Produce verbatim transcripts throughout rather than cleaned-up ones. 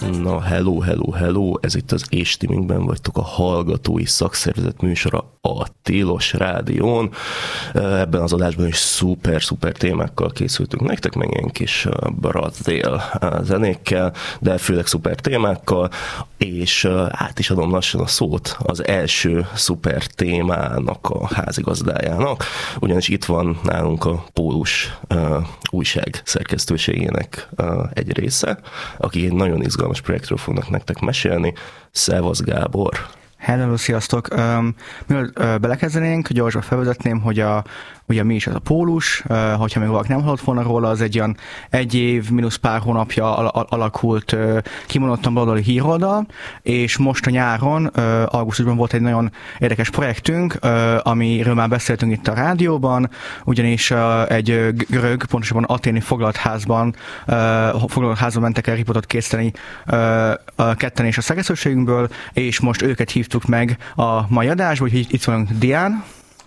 Na, hello, hello, hello, ez itt az E-Streamingben vagytok, a Hallgatói Szakszervezet műsora a Tilos Rádión. Ebben az adásban is szuper-szuper témákkal készültünk nektek, meg ilyen kis brazil zenékkel, de főleg szuper témákkal, és át is adom lassan a szót az első szuper témának a házigazdájának, ugyanis itt van nálunk a Pólus újság szerkesztőségének egy része, aki egy nagyon izgalmas projektről fognak nektek mesélni. Szevasz, Gábor! Hello, sziasztok! Um, mielőtt uh, belekezdenénk, gyorsan felvezetném, hogy a, ugye mi is ez a Pólus, uh, hogyha még valaki nem hallott volna róla, az egy olyan egy év, mínusz pár hónapja al- alakult uh, kimondottan baloldali híroldal, és most a nyáron, uh, augusztusban volt egy nagyon érdekes projektünk, uh, amiről már beszéltünk itt a rádióban, ugyanis uh, egy görög, pontosabban aténi foglaltházban, uh, foglaltházban mentek el riportot készíteni uh, a ketten és a szerkesztőségünkből, és most őket hívtuk meg a mai adásból, úgyhogy itt van Dián.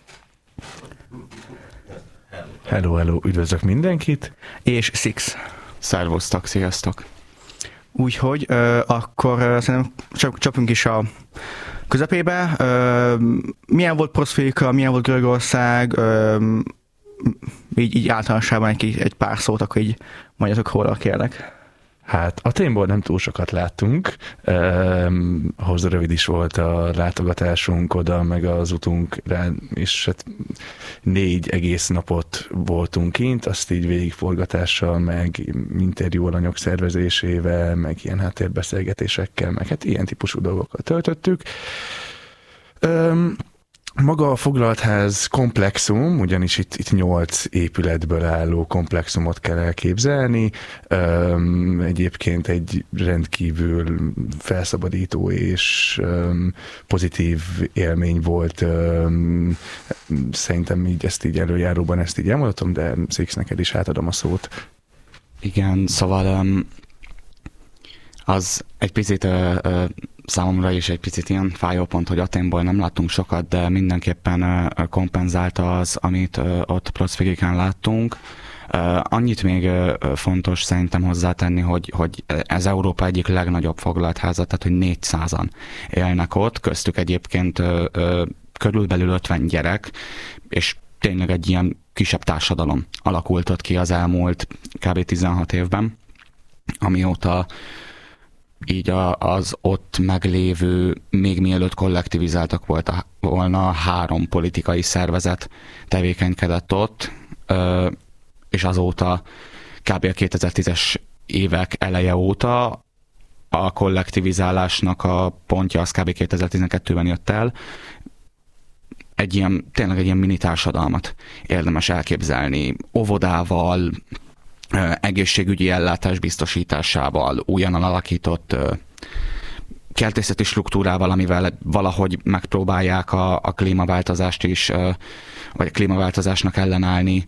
Hello, hello, üdvözlök mindenkit. És Six. Szervusztok, sziasztok. Úgyhogy uh, akkor uh, szerintem csapjunk is a közepébe. Uh, milyen volt Proszféka, milyen volt Görögország, uh, így, így általánosságban egy, egy pár szót, akkor így mondjatok róla, kérlek. Hát Athénból nem túl sokat láttunk, um, ahhoz rövid is volt a látogatásunk oda, meg az utunk rá, és hát négy egész napot voltunk kint, azt így végigforgatással, meg interjú alanyok szervezésével, meg ilyen háttérbeszélgetésekkel, meg hát ilyen típusú dolgokkal töltöttük. Um, Maga a foglaltház komplexum, ugyanis itt, itt nyolc épületből álló komplexumot kell elképzelni. Um, egyébként egy rendkívül felszabadító és um, pozitív élmény volt. Um, szerintem így ezt így előjáróban ezt így elmondhatom, de Six, neked is átadom a szót. Igen, szóval um, az egy picit uh, uh, számomra is egy picit ilyen fájó pont, hogy Athénból nem láttunk sokat, de mindenképpen uh, kompenzálta az, amit uh, ott Proszfigikán láttunk. Uh, annyit még uh, fontos szerintem hozzátenni, hogy, hogy ez Európa egyik legnagyobb foglaltháza, tehát hogy négyszázan élnek ott, köztük egyébként uh, uh, körülbelül ötven gyerek, és tényleg egy ilyen kisebb társadalom alakult ott ki az elmúlt kb. tizenhat évben, amióta így a, az ott meglévő, még mielőtt kollektivizáltak volt a, volna, három politikai szervezet tevékenykedett ott, és azóta kb. A kétezer-tízes évek eleje óta a kollektivizálásnak a pontja az kb. kétezer-tizenkettőben jött el. Egy ilyen, tényleg egy ilyen mini társadalmat érdemes elképzelni, óvodával, egészségügyi ellátás biztosításával, újonnan alakított kertészeti struktúrával, amivel valahogy megpróbálják a, a klímaváltozást is, vagy a klímaváltozásnak ellenállni.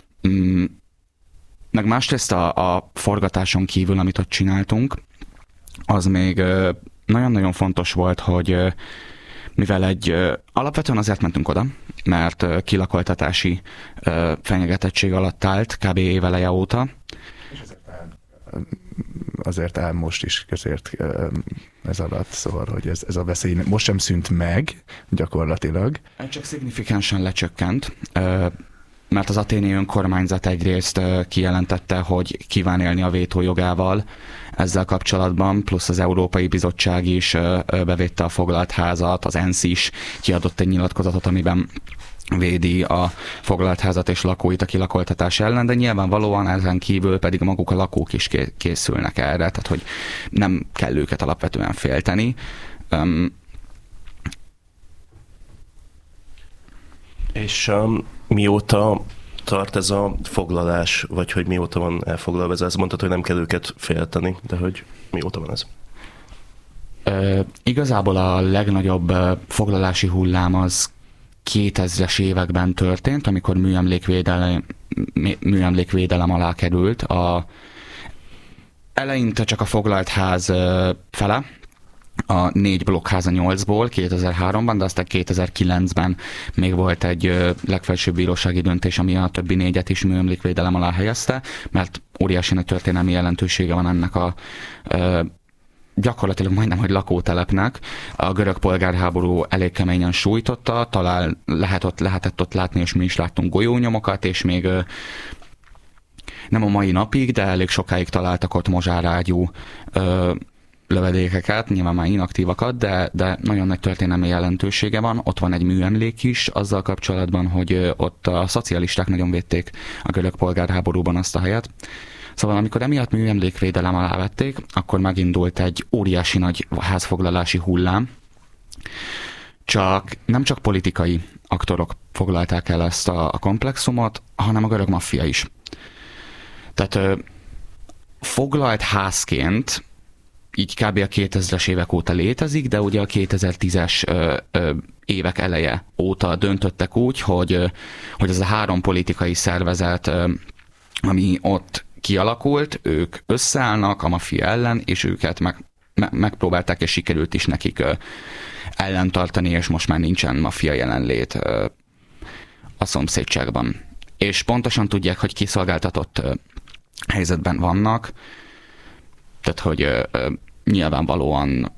Meg másrészt a, a forgatáson kívül, amit ott csináltunk, az még nagyon-nagyon fontos volt, hogy mivel egy, alapvetően azért mentünk oda, mert kilakoltatási fenyegetettség alatt állt kb. Éveleje óta. És azért áll, azért áll most is ezért ez alatt, szóval, hogy ez, ez a veszély most sem szűnt meg gyakorlatilag. Csak szignifikánsan lecsökkent, mert az athéni önkormányzat egyrészt kijelentette, hogy kíván élni a vétójogával ezzel kapcsolatban, plusz az Európai Bizottság is bevédte a foglaltházat, az ENSZ is kiadott egy nyilatkozatot, amiben védi a foglaltházat és lakóit a kilakoltatás ellen, de nyilvánvalóan ezen kívül pedig maguk a lakók is készülnek erre, tehát hogy nem kell őket alapvetően félteni. Um, És um, mióta tart ez a foglalás, vagy hogy mióta van elfoglalva ez? Ezt mondtad, hogy nem kell őket félteni, de hogy mióta van ez? Uh, igazából a legnagyobb uh, foglalási hullám az kétezres években történt, amikor műemlékvédelem, műemlékvédelem alá került. A, eleinte csak a foglalt ház uh, fele, a négy blokkház a nyolcból kétezer-háromban, de aztán kétezer-kilencben még volt egy legfelsőbb bírósági döntés, ami a többi négyet is műemlékvédelem alá helyezte, mert óriási nagy történelmi jelentősége van ennek a gyakorlatilag majdnem, hogy lakótelepnek. A görög polgárháború elég keményen sújtotta, talán lehet ott, lehetett ott látni, és mi is láttunk golyónyomokat, és még nem a mai napig, de elég sokáig találtak ott mozsárágyú lövedékeket, nyilván már inaktívakat, de, de nagyon nagy történelmi jelentősége van. Ott van egy műemlék is azzal kapcsolatban, hogy ott a szocialisták nagyon védték a görög polgárháborúban azt a helyet. Szóval amikor emiatt műemlékvédelem alá vették, akkor megindult egy óriási nagy házfoglalási hullám, csak nem csak politikai aktorok foglalták el ezt a, a komplexumot, hanem a görög maffia is. Tehát ö, foglalt házként így kb. A kétezres évek óta létezik, de ugye a kétezer-tízes ö, ö, évek eleje óta döntöttek úgy, hogy, ö, hogy ez a három politikai szervezet, ö, ami ott kialakult, ők összeállnak a maffia ellen, és őket meg, me, megpróbálták, és sikerült is nekik ö, ellentartani, és most már nincsen maffia jelenlét ö, a szomszédságban. És pontosan tudják, hogy kiszolgáltatott ö, helyzetben vannak, tehát, hogy ö, ö, nyilvánvalóan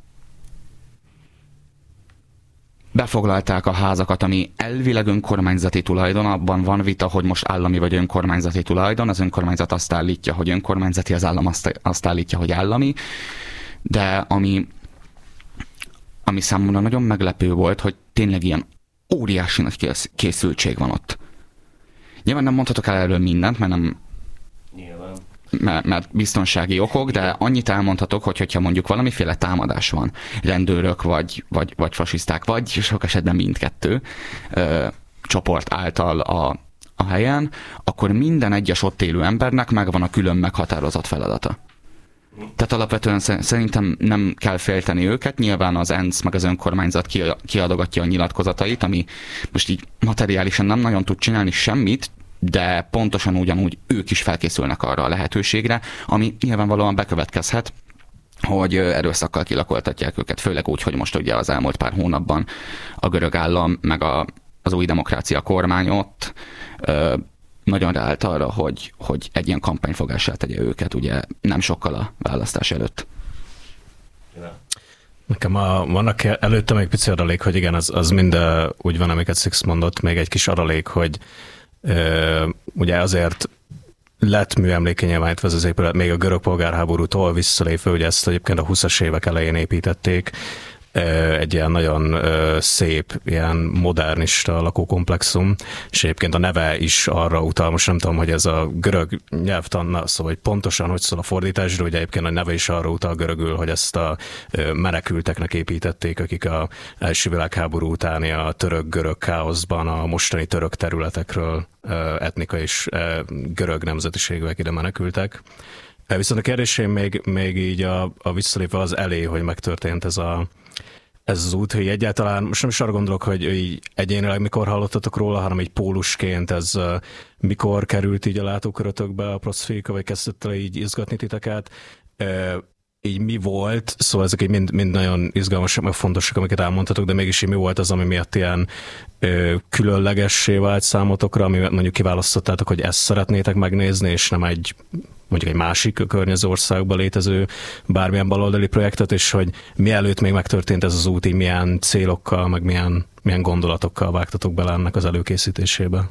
befoglalták a házakat, ami elvileg önkormányzati tulajdon, abban van vita, hogy most állami vagy önkormányzati tulajdon, az önkormányzat azt állítja, hogy önkormányzati, az állam azt, azt állítja, hogy állami, de ami, ami számomra nagyon meglepő volt, hogy tényleg ilyen óriási nagy készültség van ott. Nyilván nem mondhatok el erről mindent, mert nem... Nyilván. Mert, mert biztonsági okok, de annyit elmondhatok, hogy hogyha mondjuk valamiféle támadás van, rendőrök vagy, vagy, vagy fasiszták, vagy sok esetben mindkettő ö, csoport által a, a helyen, akkor minden egyes ott élő embernek megvan a külön meghatározott feladata. Tehát alapvetően szerintem nem kell félteni őket, nyilván az ENSZ meg az önkormányzat kiadogatja a nyilatkozatait, ami most így materiálisan nem nagyon tud csinálni semmit, de pontosan ugyanúgy ők is felkészülnek arra a lehetőségre, ami nyilvánvalóan bekövetkezhet, hogy erőszakkal kilakoltatják őket, főleg úgy, hogy most ugye az elmúlt pár hónapban a görög állam, meg a, az új demokrácia kormány ott ö, nagyon ráállt arra, hogy, hogy egy ilyen kampányfogással tegye őket, ugye nem sokkal a választás előtt. Nekem a, vannak előttem egy pici adalék, hogy igen, az, az mind úgy van, amiket Six mondott, még egy kis adalék, hogy Ö, ugye azért lett műemléke nyilvánítva ez az épület, még a görög polgárháborútól visszalépve, ugye ezt egyébként a huszas évek elején építették, egy ilyen nagyon szép, ilyen modernista lakókomplexum, és egyébként a neve is arra utal, most nem tudom, hogy ez a görög nyelvtan, szóval hogy pontosan hogy szól a fordításról, ugye egyébként a neve is arra utal görögül, hogy ezt a menekülteknek építették, akik a első világháború utáni a török-görög káoszban a mostani török területekről etnika és görög nemzetiségűek ide menekültek. Viszont a kérdésém még, még így a, a visszalépve az elé, hogy megtörtént ez a ez az út, hogy egyáltalán, most nem is arra gondolok, hogy így egyénileg mikor hallottatok róla, hanem így pólusként ez uh, mikor került így a látókörötökbe a Proszféka, vagy kezdett el így izgatni titeket, uh, így mi volt, szóval ezek így mind, mind nagyon izgalmasak, meg fontosak, amiket elmondhatok, de mégis így mi volt az, ami miatt ilyen uh, különlegessé vált számotokra, ami mondjuk kiválasztottátok, hogy ezt szeretnétek megnézni, és nem egy mondjuk egy másik környező országban létező bármilyen baloldali projektet, és hogy mielőtt még megtörtént ez az út, így milyen célokkal, meg milyen, milyen gondolatokkal vágtatok bele ennek az előkészítésébe?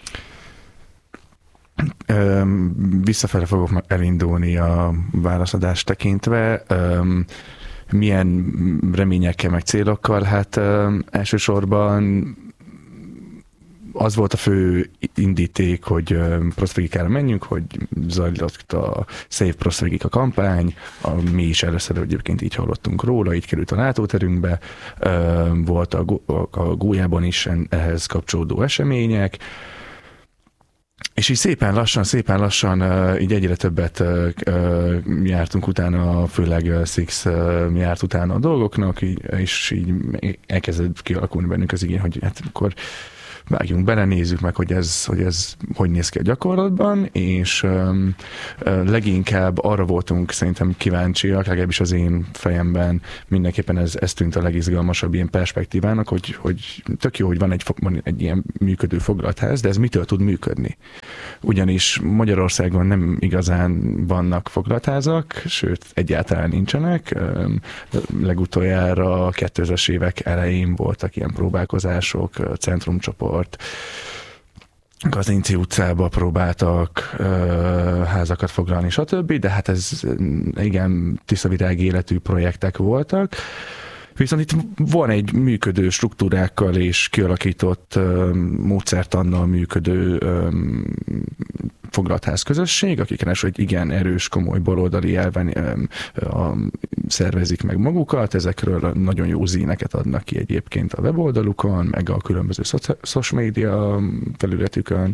Visszafele fogok elindulni a válaszadást tekintve. Milyen reményekkel, meg célokkal? Hát elsősorban az volt a fő indíték, hogy Prosztvegikára menjünk, hogy zajlott a Save Prosztvegika kampány, a, mi is először egyébként így hallottunk róla, így került a látóterünkbe, volt a, a Gólyában is ehhez kapcsolódó események, és így szépen lassan, szépen lassan így egyre többet jártunk utána, főleg Six járt utána a dolgoknak, és így elkezdett kialakulni bennünk az igény, hogy hát akkor vágjunk bele, nézzük meg, hogy ez, hogy ez hogy néz ki a gyakorlatban, és um, leginkább arra voltunk szerintem kíváncsiak, legalábbis az én fejemben mindenképpen ez, ez tűnt a legizgalmasabb ilyen perspektívának, hogy, hogy tök jó, hogy van egy, van egy ilyen működő foglalatház, de ez mitől tud működni? Ugyanis Magyarországon nem igazán vannak foglaltházak, sőt, egyáltalán nincsenek. Legutoljára a kétezres évek elején voltak ilyen próbálkozások, centrumcsoport, Gazinci utcába próbáltak uh, házakat foglalni, stb., de hát ez igen tiszavirág életű projektek voltak. Viszont itt van egy működő struktúrákkal és kialakított uh, módszertannal működő um, foglaltház közösség, akik egy igen erős, komoly baloldali elven um, um, szervezik meg magukat, ezekről nagyon jó zíneket adnak ki egyébként a weboldalukon, meg a különböző social media felületükön.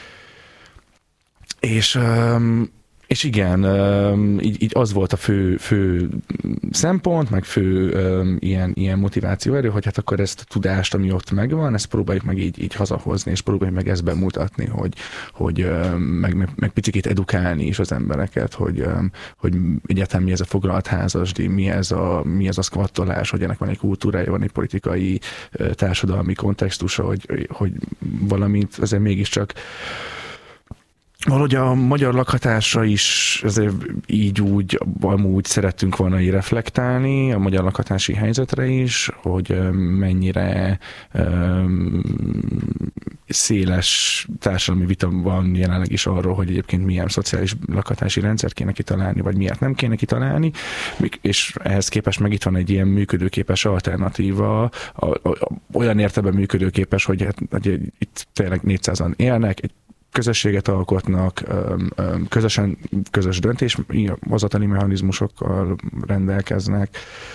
És um, És igen, így, így az volt a fő, fő szempont, meg fő um, ilyen, ilyen motiváció erő, hogy hát akkor ezt a tudást, ami ott megvan, ezt próbáljuk meg így, így hazahozni, és próbáljuk meg ezt bemutatni, hogy, hogy um, meg, meg, meg picit edukálni is az embereket, hogy, um, hogy egyáltalán mi ez a foglaltházasdi, mi ez a, mi ez a szkvattolás, hogy ennek van egy kultúrája, van egy politikai, társadalmi kontextusa, hogy, hogy valamint azért mégiscsak valahogy a magyar lakhatásra is azért így úgy, amúgy szerettünk volna így reflektálni, a magyar lakhatási helyzetre is, hogy mennyire um, széles társadalmi vita van jelenleg is arról, hogy egyébként milyen szociális lakhatási rendszert kéne kitalálni, vagy miért nem kéne kitalálni, és ehhez képest meg itt van egy ilyen működőképes alternatíva, a, a, a, olyan értelemben működőképes, hogy, hát, hogy itt tényleg négyszázan élnek, egy közösséget alkotnak, közösen, közös döntéshozatali mechanizmusokkal rendelkeznek.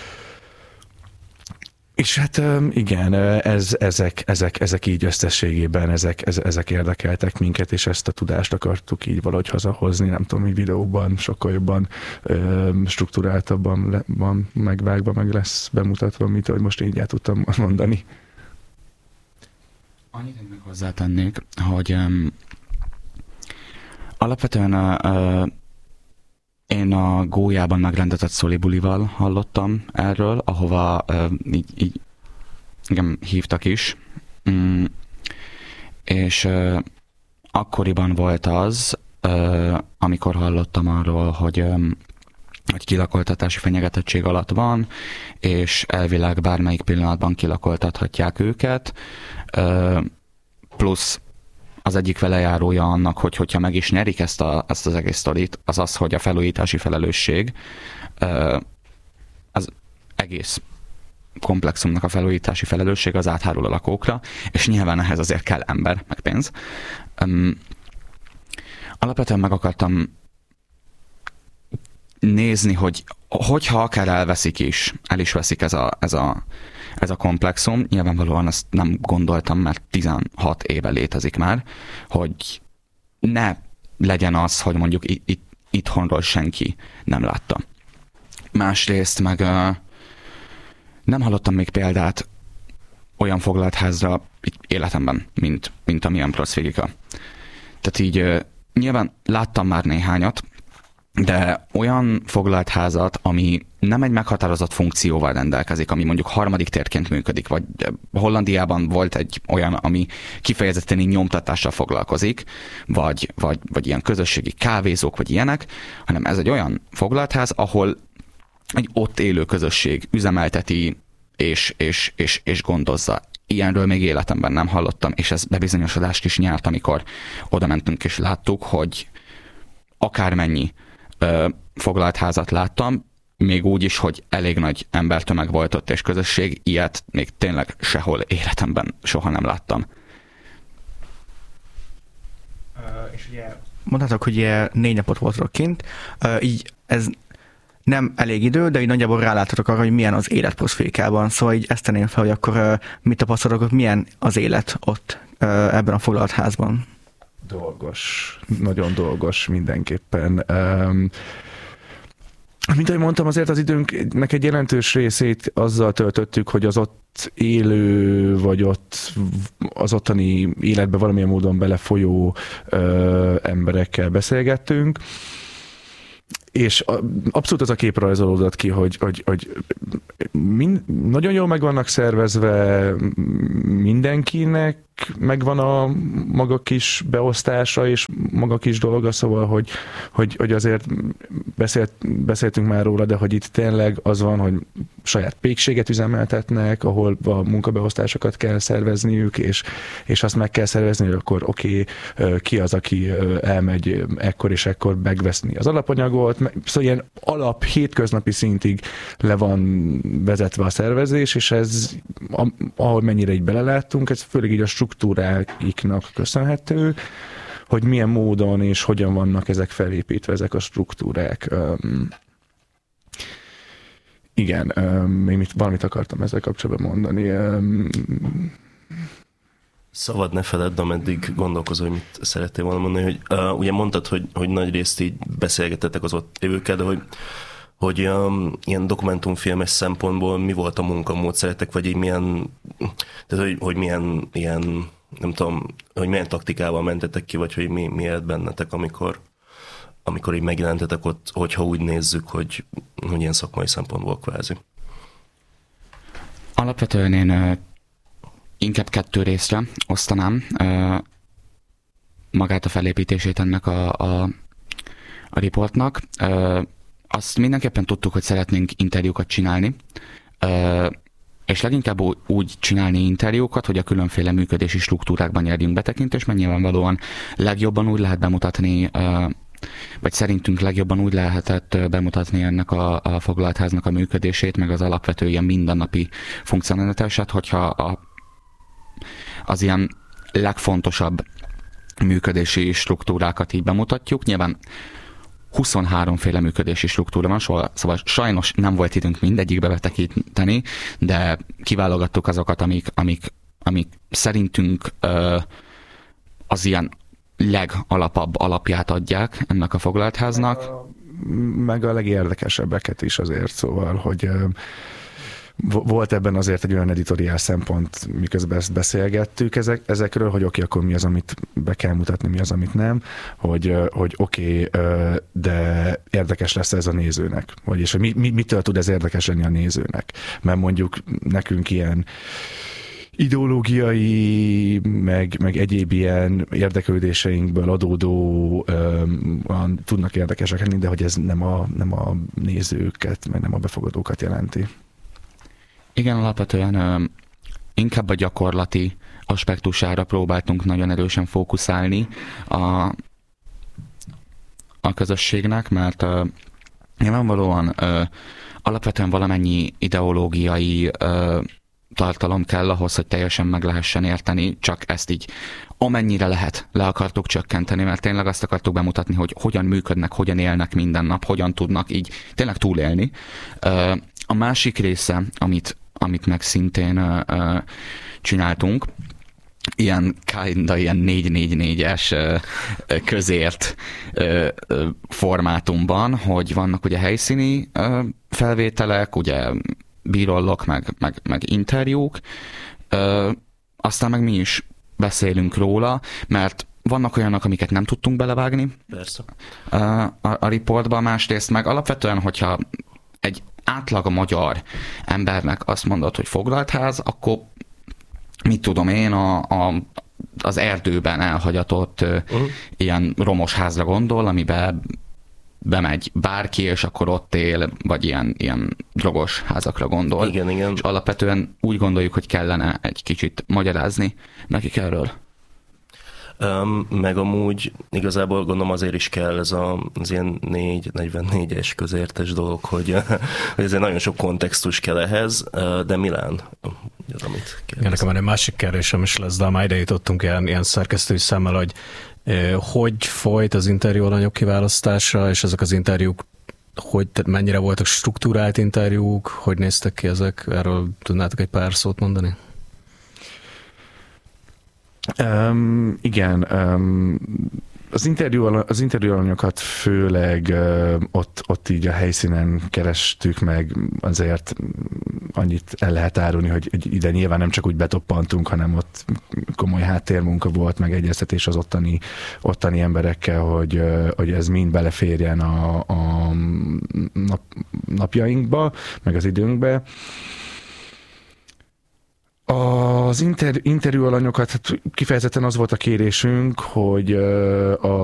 És hát igen, ez, ezek, ezek, ezek így összességében, ezek, ezek érdekeltek minket, és ezt a tudást akartuk így valahogy hazahozni, nem tudom, így videóban sokkal jobban struktúráltabban van megvágva, meg lesz bemutatva, mint ahogy most így el tudtam mondani. Annyit még hozzátennék, hogy um, alapvetően uh, uh, én a Gólyában megrendezett szolibulival hallottam erről, ahova uh, így, így igen, hívtak is, mm, és uh, akkoriban volt az, uh, amikor hallottam arról, hogy um, hogy kilakoltatási fenyegetettség alatt van, és elvileg bármelyik pillanatban kilakoltathatják őket, plusz az egyik velejárója annak, hogy hogyha meg is nyerik ezt, a, ezt az egész sztorit, az az, hogy a felújítási felelősség az egész komplexumnak a felújítási felelősség az áthárul a lakókra, és nyilván ehhez azért kell ember, meg pénz. Alapvetően meg akartam nézni, hogy hogyha akár elveszik is, el is veszik ez a, ez a, ez a komplexum, nyilvánvalóan azt nem gondoltam, mert tizenhat éve létezik már, hogy ne legyen az, hogy mondjuk itt, itt, itthonról senki nem látta. Másrészt meg uh, nem hallottam még példát olyan foglaltházra életemben, mint, mint amilyen Proszfigika. Tehát így uh, nyilván láttam már néhányat, de olyan foglaltházat, ami nem egy meghatározott funkcióval rendelkezik, ami mondjuk harmadik térként működik, vagy Hollandiában volt egy olyan, ami kifejezetten nyomtatással foglalkozik, vagy, vagy, vagy ilyen közösségi kávézók, vagy ilyenek, hanem ez egy olyan foglaltház, ahol egy ott élő közösség üzemelteti és, és, és, és gondozza. Ilyenről még életemben nem hallottam, és ez bebizonyosodást is nyert, amikor oda mentünk és láttuk, hogy akármennyi ö, foglalt házat láttam, még úgy is, hogy elég nagy embertömeg volt ott és közösség, ilyet még tényleg sehol életemben soha nem láttam. Uh, és ugye mondhatok, hogy ugye négy napot voltatok kint, uh, így ez nem elég idő, de így nagyjából rálátatok arra, hogy milyen az élet Proszfékában. Szóval így ezt tenném fel, hogy akkor uh, mit tapasztalatok, milyen az élet ott uh, ebben a foglalt házban? Dolgos, nagyon dolgos mindenképpen. Um, mint ahogy mondtam, azért az időnknek egy jelentős részét azzal töltöttük, hogy az ott élő, vagy ott az ottani életbe valamilyen módon belefolyó ö, emberekkel beszélgettünk, és abszolút az a kép rajzolódott ki, hogy, hogy, hogy mind, nagyon jól meg vannak szervezve, mindenkinek megvan a maga kis beosztása és maga kis dolga, szóval, hogy, hogy, hogy azért beszélt, beszéltünk már róla, de hogy itt tényleg az van, hogy saját pékséget üzemeltetnek, ahol a munkabeosztásokat kell szervezniük, és, és azt meg kell szervezni, hogy akkor oké, okay, ki az, aki elmegy ekkor és ekkor megveszni az alapanyagot, szóval ilyen alap, hétköznapi szintig le van vezetve a szervezés, és ez, ahol mennyire így beleláttunk, ez főleg így a struktúráiknak köszönhető, hogy milyen módon és hogyan vannak ezek felépítve, ezek a struktúrák. Um, igen, um, még mit, valamit akartam ezzel kapcsolatban mondani. Um, Szabad ne feledd, ameddig gondolkozol, hogy mit szerettél volna mondani, hogy uh, ugye mondtad, hogy, hogy nagy részt így beszélgetettek az ott lévőkkel, de hogy hogy um, ilyen dokumentumfilmes szempontból mi volt a munkamódszeretek, vagy így milyen, tehát hogy, hogy milyen ilyen, nem tudom, hogy milyen taktikával mentetek ki, vagy hogy mi, mi élt bennetek, amikor, amikor így megjelentetek ott, hogyha úgy nézzük, hogy, hogy ilyen szakmai szempontból kvázi. Alapvetően én uh, inkább kettő részre osztanám uh, magát a felépítését ennek a, a, a riportnak. Uh, Azt mindenképpen tudtuk, hogy szeretnénk interjúkat csinálni, és leginkább úgy csinálni interjúkat, hogy a különféle működési struktúrákban nyerjünk betekintést, mert nyilvánvalóan legjobban úgy lehet bemutatni, vagy szerintünk legjobban úgy lehetett bemutatni ennek a, a foglaltháznak a működését, meg az alapvető ilyen mindennapi funkcionalitását, hogyha a, az ilyen legfontosabb működési struktúrákat így bemutatjuk. Nyilván huszonhárom féle működési struktúra van, szóval sajnos nem volt időnk mindegyikbe betekinteni, de kiválogattuk azokat, amik, amik, amik szerintünk ö, az ilyen legalapabb alapját adják ennek a foglaltháznak. Meg a, meg a legérdekesebbeket is azért, szóval, hogy ö, volt ebben azért egy olyan editoriál szempont, miközben ezt beszélgettük ezek, ezekről, hogy oké, okay, akkor mi az, amit be kell mutatni, mi az, amit nem, hogy, hogy oké, okay, de érdekes lesz ez a nézőnek, vagyis mi, mi, mitől tud ez érdekes lenni a nézőnek, mert mondjuk nekünk ilyen ideológiai, meg, meg egyéb ilyen érdeklődéseinkből adódó um, tudnak érdekesek lenni, de hogy ez nem a, nem a nézőket, meg nem a befogadókat jelenti. Igen, alapvetően ö, inkább a gyakorlati aspektusára próbáltunk nagyon erősen fókuszálni a, a közösségnek, mert ö, nyilvánvalóan ö, alapvetően valamennyi ideológiai ö, tartalom kell ahhoz, hogy teljesen meg lehessen érteni, csak ezt így amennyire lehet le akartuk csökkenteni, mert tényleg azt akartuk bemutatni, hogy hogyan működnek, hogyan élnek minden nap, hogyan tudnak így tényleg túlélni. Ö, a másik része, amit amit meg szintén uh, uh, csináltunk, ilyen kinda, ilyen négy négy négyes uh, közért uh, uh, formátumban, hogy vannak ugye helyszíni uh, felvételek, ugye bírollok, meg, meg, meg interjúk, uh, aztán meg mi is beszélünk róla, mert vannak olyanok, amiket nem tudtunk belevágni Persze. Uh, a, a riportba, másrészt meg alapvetően, hogyha egy átlag a magyar embernek azt mondod, hogy foglaltház, akkor mit tudom én, a, a, az erdőben elhagyatott uh-huh. ilyen romos házra gondol, amiben bemegy bárki, és akkor ott él, vagy ilyen, ilyen drogos házakra gondol. Igen, igen. És alapvetően úgy gondoljuk, hogy kellene egy kicsit magyarázni nekik erről. Um, meg amúgy igazából gondolom azért is kell ez a, az ilyen négy negyvennégyes közértes dolog, hogy, hogy ezért nagyon sok kontextus kell ehhez, de Milán, az, amit kérdez. Nekem már egy másik kérdésem is lesz, de már ide jutottunk ilyen, ilyen szerkesztői szemmel, hogy eh, hogy folyt az interjú alanyok kiválasztása, és ezek az interjúk, hogy mennyire voltak struktúrált interjúk, hogy néztek ki ezek, erről tudnátok egy pár szót mondani? Um, igen, um, Az interjú, az interjú alanyokat főleg uh, ott, ott így a helyszínen kerestük meg, azért annyit el lehet árulni, hogy, hogy ide nyilván nem csak úgy betoppantunk, hanem ott komoly háttérmunka volt, meg egyeztetés az ottani, ottani emberekkel, hogy, uh, hogy ez mind beleférjen a, a nap, napjainkba, meg az időnkbe. Az inter, interjú alanyokat, hát kifejezetten az volt a kérésünk, hogy a